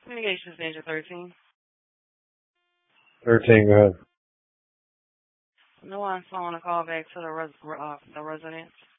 Communications Danger 13. 13, go ahead. No one's on a call back to the residence.